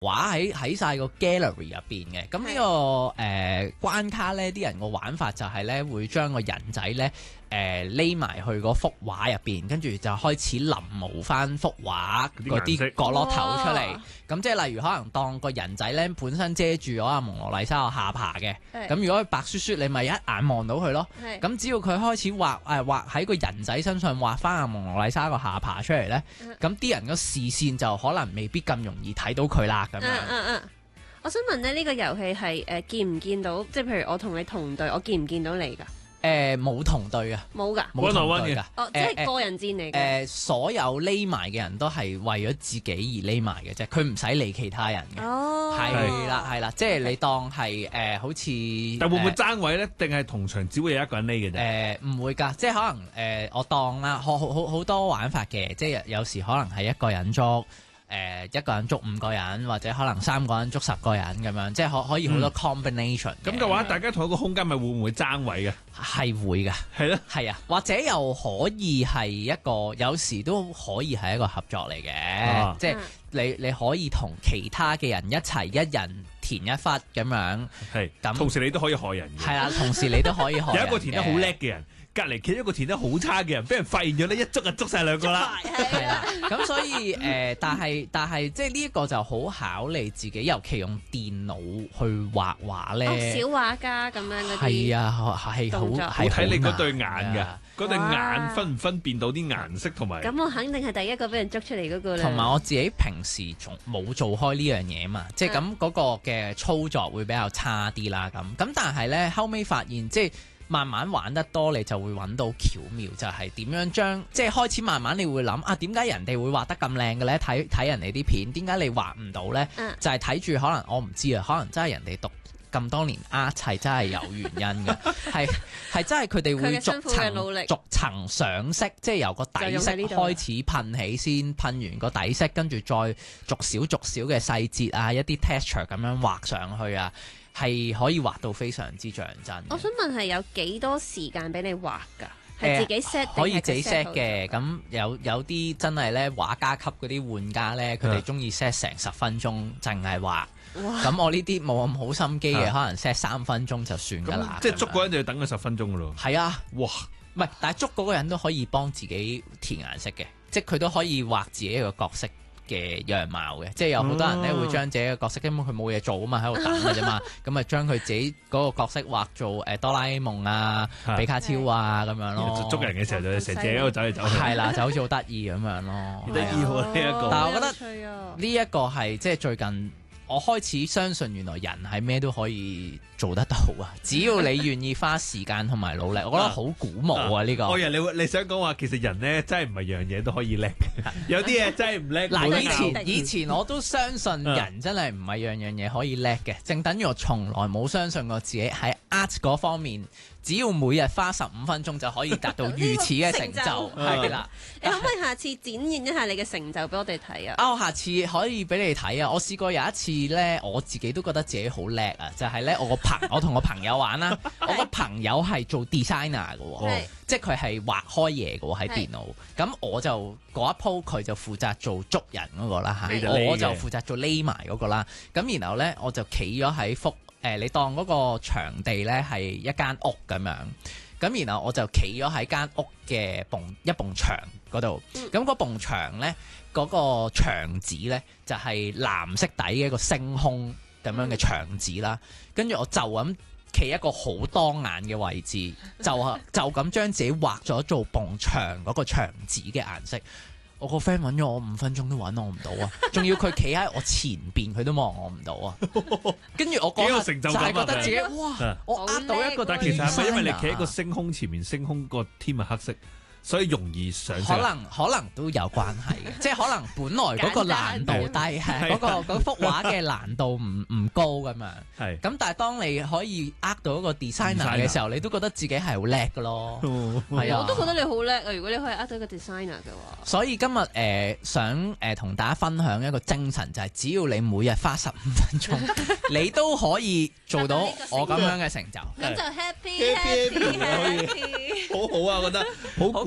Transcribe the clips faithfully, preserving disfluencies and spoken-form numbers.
畫喺喺曬個 gallery 入邊嘅。咁呢、呢個誒、呃、關卡咧，啲人個玩法就係咧會將個人仔咧誒匿埋去嗰幅畫入邊，跟住就開始臨摹翻幅畫嗰啲角落頭出嚟。咁即係例如可能當個人仔咧本身遮住咗阿蒙羅麗莎個下巴嘅，咁如果佢白雪雪，你咪一眼望到佢咯。咁只要佢開始畫誒畫喺個人仔身上畫翻阿蒙羅麗莎個下巴出嚟咧，咁啲人個視線就可能未必咁容易睇到佢啦。咁樣。 嗯嗯嗯我想問咧，呢、呢個遊戲係誒見唔見到？即係譬如我同你同隊，我見唔見到你㗎？ 誒冇同隊啊， 冇㗎， 冇同隊㗎。 哦，即係個人戰嚟嘅。 誒所有匿埋嘅人都係為咗自己而匿埋嘅啫，佢唔使理其他人嘅。 哦， 係啦係啦，即係你當係誒好似。 但會唔會爭位咧？定係同場只會有一個人匿嘅誒啫？ 唔會㗎，即係可能誒我當啦，好好好好多玩法嘅，即係有時可能係一個人捉。誒、呃、一個人捉五個人，或者可能三個人捉十個人咁樣，即係可可以好多 combination。咁嘅話，大家同一個空間咪會唔會爭位嘅？ 係會嘅， 係咯， 係啊，或者又可以係一個，有時都可以係一個合作嚟嘅，啊、即係你你可以同其他嘅人一齊一人填一忽咁樣。係，咁同時你都可以害人嘅。 係啦，同時你都可以害人。 有一個填得好叻嘅人。隔離企一個填得好差嘅人，俾人發現咗咧，一捉就捉晒兩個啦。 係啦，咁所以誒、呃，但係但係即係呢一個就好考你自己，尤其用電腦去畫畫咧。 哦，小畫家咁樣嗰啲。 係啊，係好係睇你嗰對眼㗎，嗰對哇眼分唔分辨到啲顏色同埋。 咁我肯定係第一個俾人捉出嚟嗰個啦。 同埋我自己平時仲冇做開呢樣嘢嘛，即係咁嗰個嘅操作會比較差啲啦。咁咁但係咧後尾發現即係。慢慢玩得多，你就會揾到巧妙，就係、是、點樣將即係開始慢慢你會諗啊，點解人哋會畫得咁靚嘅呢？睇睇人哋啲片，點解你畫唔到呢？嗯、就係睇住可能我唔知啊，可能真係人哋讀咁多年 art 係真係有原因嘅，係係真係佢哋會逐層逐層上色，即係由個底色開始噴起先，噴完個底色，跟住再逐少逐少嘅細節啊，一啲 texture 咁樣畫上去啊。係可以畫到非常之像真。 我想問係有幾多時間俾你畫㗎？係自己 set 可以自己 set 嘅。咁有有啲真係咧畫家級嗰啲玩家咧，佢哋中意 set 成十分鐘淨係畫。咁我呢啲冇咁好心機嘅，可能 set 三分鐘就算㗎啦。 即係捉嗰人就要等佢十分鐘㗎咯。 係啊， 哇！ 唔係，但係捉嗰個人都可以幫自己填顏色嘅，即係佢都可以畫自己一個角色嘅樣貌嘅，即係有好多人咧會將自己嘅角色，根本佢冇嘢做啊嘛，喺度等嘅啫嘛，咁啊將佢自己嗰個角色畫做誒哆啦 A 夢啊、比卡超啊咁樣咯。 捉人嘅時候就成隻喺度走嚟走去。 係啦，就好似好得意咁樣咯。 得意喎呢一個。 但係我覺得呢一個係即係最近我開始相信原來人係咩都可以做得到啊！只要你願意花時間同埋努力，我覺得好鼓舞啊！呢個我以為你你想講話，其實人咧真係唔係樣嘢都可以叻嘅，有啲嘢真係唔叻。 嗱，以前以前我都相信人真係唔係樣樣嘢可以叻嘅，正等於我從來冇相信過自己喺 art 嗰方面，只要每日花十五分鐘就可以達到如此嘅成就，係啦。 你可唔可以下次展現一下你嘅成就俾我哋睇啊？ 啊，我下次可以俾你睇啊！我試過有一次咧，我自己都覺得自己好叻啊！就係咧，我個朋我同我朋友玩啦，我個朋友係做 designer 嘅，即係佢係畫開嘢嘅喺電腦。咁我就嗰一鋪佢就負責做捉人嗰個啦嚇，我就負責做匿埋嗰個啦。咁然後咧，我就企咗喺幅誒，你當嗰個場地咧係一間屋咁樣。咁然後我就企咗喺間屋嘅埲一埲牆嗰度，咁嗰埲牆咧嗰個牆紙咧就係藍色底嘅一個星空咁樣嘅牆紙啦，跟住我就咁企一個好當眼嘅位置，就就咁將自己畫咗做埲牆嗰個牆紙嘅顏色。我個 friend 揾咗我五分鐘都揾我唔到啊，仲要佢企喺我前邊，佢都望我唔到啊。跟住我嗰個成就感就係覺得自己哇，我呃到一個， 但其實係咪因為你企喺個星空前面，星空個天係黑色，所以容易上色？ 可能可能都有關係嘅，即係可能本來嗰個難度低，係嗰個嗰幅畫嘅難度唔唔高咁樣。係咁，但係當你可以呃到一個 designer 嘅時候，你都覺得自己係好叻㗎咯。係啊， 我都覺得你好叻啊！如果你可以呃到一個 designer 嘅話， 所以今日誒想誒同大家分享一個精神，就係只要你每日花十五分鐘，你都可以做到我咁樣嘅成就。 咁就 happy happy happy， 好好啊！我覺得好鼓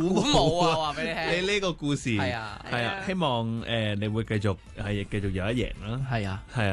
鼓舞啊！話俾你聽， 你呢個故事係啊係啊，希望誒你會繼續係繼續有一贏啦。 係啊。 係啊。